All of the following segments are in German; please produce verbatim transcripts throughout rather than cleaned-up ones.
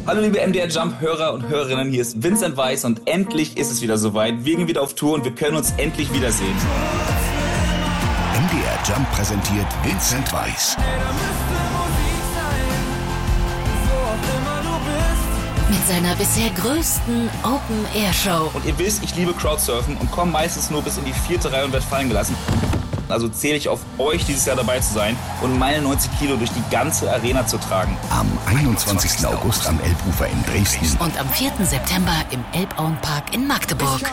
Hallo liebe M D R Jump-Hörer und Hörerinnen, hier ist Vincent Weiss und endlich ist es wieder soweit. Wir gehen wieder auf Tour und wir können uns endlich wiedersehen. M D R Jump präsentiert Vincent Weiss. Mit seiner bisher größten Open-Air-Show. Und ihr wisst, ich liebe Crowdsurfen und komme meistens nur bis in die vierte Reihe und werde fallen gelassen. Also zähle ich auf euch, dieses Jahr dabei zu sein und meine neunzig Kilo durch die ganze Arena zu tragen. Am einundzwanzigsten August am Elbufer in Dresden. Und am vierten September im Elbauenpark in Magdeburg.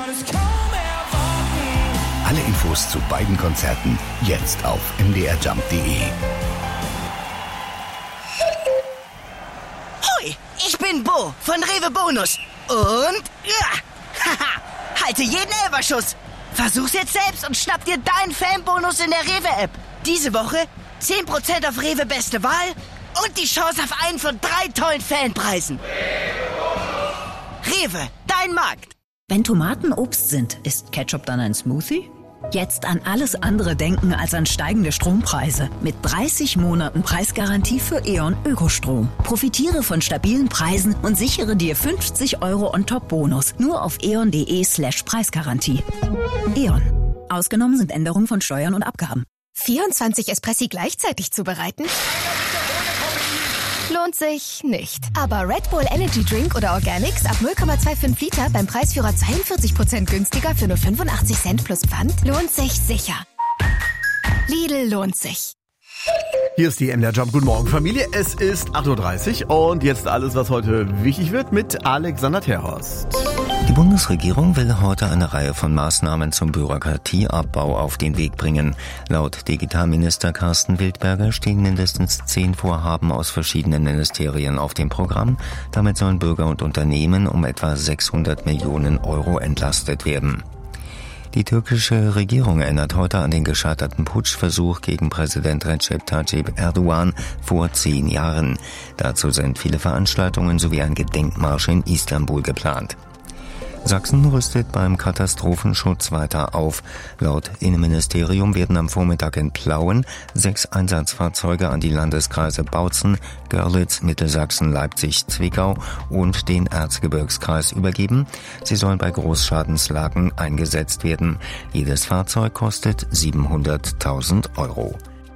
Alle Infos zu beiden Konzerten jetzt auf m d r jump punkt d e. Hoi, ich bin Bo von Rewe Bonus. Und ja, haha, halte jeden Elberschuss. Versuch's jetzt selbst und schnapp dir deinen Fanbonus in der Rewe-App. Diese Woche zehn Prozent auf Rewe Beste Wahl und die Chance auf einen von drei tollen Fanpreisen. Rewe, dein Markt. Wenn Tomaten Obst sind, ist Ketchup dann ein Smoothie? Jetzt an alles andere denken als an steigende Strompreise. Mit dreißig Monaten Preisgarantie für E.ON Ökostrom. Profitiere von stabilen Preisen und sichere dir fünfzig Euro on top Bonus. Nur auf eon.de slash Preisgarantie. E.ON. Ausgenommen sind Änderungen von Steuern und Abgaben. vierundzwanzig Espressi gleichzeitig zubereiten? Lohnt sich nicht. Aber Red Bull Energy Drink oder Organics ab null Komma fünfundzwanzig Liter beim Preisführer zweiundvierzig Prozent günstiger für nur fünfundachtzig Cent plus Pfand lohnt sich sicher. Lidl lohnt sich. Hier ist die M D R Jump. Guten Morgen, Familie. Es ist acht Uhr dreißig und jetzt alles, was heute wichtig wird mit Alexander Terhorst. Die Bundesregierung will heute eine Reihe von Maßnahmen zum Bürokratieabbau auf den Weg bringen. Laut Digitalminister Carsten Wildberger stehen mindestens zehn Vorhaben aus verschiedenen Ministerien auf dem Programm. Damit sollen Bürger und Unternehmen um etwa sechshundert Millionen Euro entlastet werden. Die türkische Regierung erinnert heute an den gescheiterten Putschversuch gegen Präsident Recep Tayyip Erdogan vor zehn Jahren. Dazu sind viele Veranstaltungen sowie ein Gedenkmarsch in Istanbul geplant. Sachsen rüstet beim Katastrophenschutz weiter auf. Laut Innenministerium werden am Vormittag in Plauen sechs Einsatzfahrzeuge an die Landeskreise Bautzen, Görlitz, Mittelsachsen, Leipzig, Zwickau und den Erzgebirgskreis übergeben. Sie sollen bei Großschadenslagen eingesetzt werden. Jedes Fahrzeug kostet siebenhunderttausend Euro.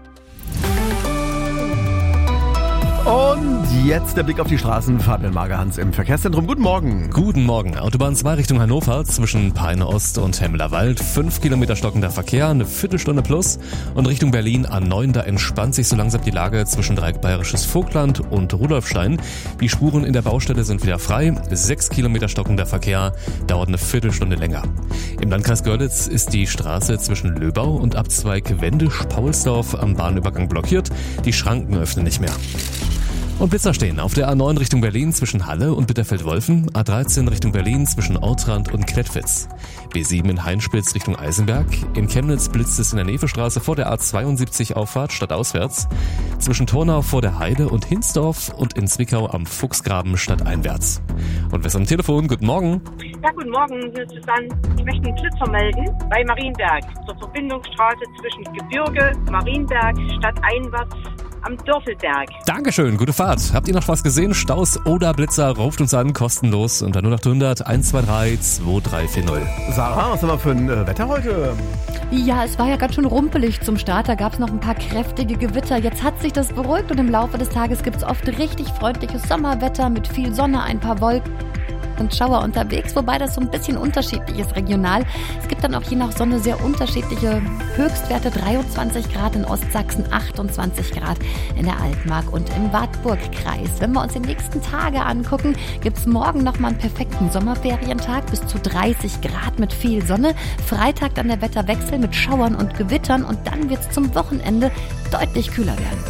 Und jetzt der Blick auf die Straßen. Fabian Magerhans im Verkehrszentrum. Guten Morgen. Guten Morgen. Autobahn zwei Richtung Hannover zwischen Peine Ost und Hemmelerwald. Fünf Kilometer stockender Verkehr, eine Viertelstunde plus. Und Richtung Berlin A neun, da entspannt sich so langsam die Lage zwischen Dreieck Bayerisches Vogtland und Rudolfstein. Die Spuren in der Baustelle sind wieder frei. Sechs Kilometer stockender Verkehr, dauert eine Viertelstunde länger. Im Landkreis Görlitz ist die Straße zwischen Löbau und Abzweig Wendisch-Paulsdorf am Bahnübergang blockiert. Die Schranken öffnen nicht mehr. Und Blitzer stehen auf der A neun Richtung Berlin zwischen Halle und Bitterfeld-Wolfen, A dreizehn Richtung Berlin zwischen Ortrand und Klettwitz, B sieben in Heinspitz Richtung Eisenberg, in Chemnitz blitzt es in der Nevestraße vor der A zweiundsiebzig Auffahrt stadtauswärts, zwischen Tornau vor der Heide und Hinsdorf und in Zwickau am Fuchsgraben stadteinwärts. Und wer ist am Telefon? Guten Morgen. Ja, guten Morgen, hier ist Susanne. Ich möchte einen Blitzer melden bei Marienberg zur Verbindungsstraße zwischen Gebirge, Marienberg, stadteinwärts am Dörfelberg. Dankeschön, gute Fahrt. Habt ihr noch was gesehen? Staus oder Blitzer, ruft uns an, kostenlos unter null acht hundert eins zwei drei zwei drei vier null. Sarah, was haben wir für ein äh, Wetter heute? Ja, es war ja ganz schön rumpelig zum Start. Da gab es noch ein paar kräftige Gewitter. Jetzt hat sich das beruhigt und im Laufe des Tages gibt es oft richtig freundliches Sommerwetter mit viel Sonne, ein paar Wolken und Schauer unterwegs, wobei das so ein bisschen unterschiedlich ist regional. Es gibt dann auch je nach Sonne sehr unterschiedliche Höchstwerte, dreiundzwanzig Grad in Ostsachsen, achtundzwanzig Grad in der Altmark und im Wartburgkreis. Wenn wir uns die nächsten Tage angucken, gibt es morgen nochmal einen perfekten Sommerferientag, bis zu dreißig Grad mit viel Sonne. Freitag dann der Wetterwechsel mit Schauern und Gewittern und dann wird es zum Wochenende deutlich kühler werden.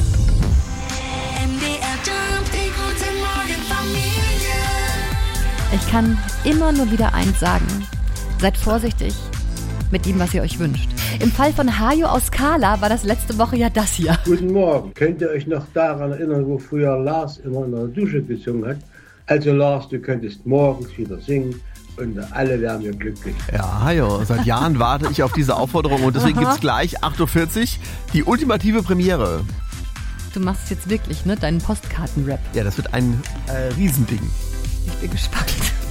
Ich kann immer nur wieder eins sagen. Seid vorsichtig mit dem, was ihr euch wünscht. Im Fall von Hajo aus Kala war das letzte Woche ja das hier. Guten Morgen. Könnt ihr euch noch daran erinnern, wo früher Lars immer in der Dusche gesungen hat? Also Lars, du könntest morgens wieder singen und alle wären wir glücklich. Ja, Hajo, seit Jahren warte ich auf diese Aufforderung und deswegen gibt es gleich acht Uhr vierzig die ultimative Premiere. du machst jetzt wirklich, ne, deinen Postkarten-Rap. Ja, das wird ein äh, Riesending. Ich bin gespannt.